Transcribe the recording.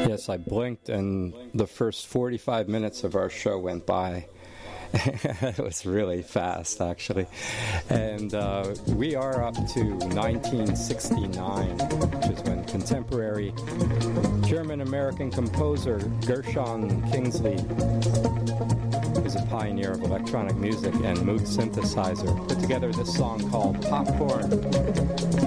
Yes, I blinked and the first 45 minutes of our show went by. It was really fast, actually. And we are up to 1969, which is when contemporary German-American composer Gershon Kingsley, who's a pioneer of electronic music and mood synthesizer, put together this song called Popcorn.